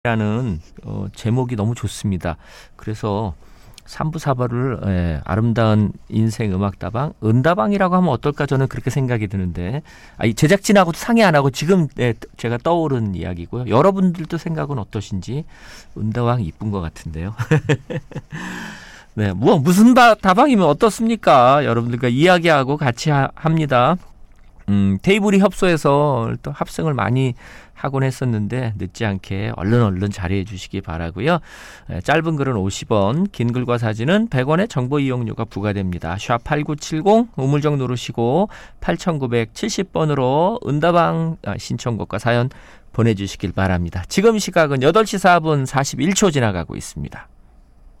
라는 제목이 너무 좋습니다. 그래서 3부 4부를 아름다운 인생 음악다방 은다방이라고 하면 어떨까 저는 그렇게 생각이 드는데 이 제작진하고도 상의 안 하고 지금 제가 떠오른 이야기고요. 여러분들도 생각은 어떠신지 은다방 이쁜 것 같은데요. 네, 무슨 다방이면 어떻습니까? 여러분들과 이야기하고 같이 합니다. 테이블이 협소해서 또 합성을 많이 하곤 했었는데 늦지 않게 얼른 자리해 주시기 바라고요. 짧은 글은 50원, 긴 글과 사진은 100원의 정보 이용료가 부과됩니다. 샵8970 우물정 누르시고 8970번으로 은다방 신청곡과 사연 보내주시길 바랍니다. 지금 시각은 8시 4분 41초 지나가고 있습니다.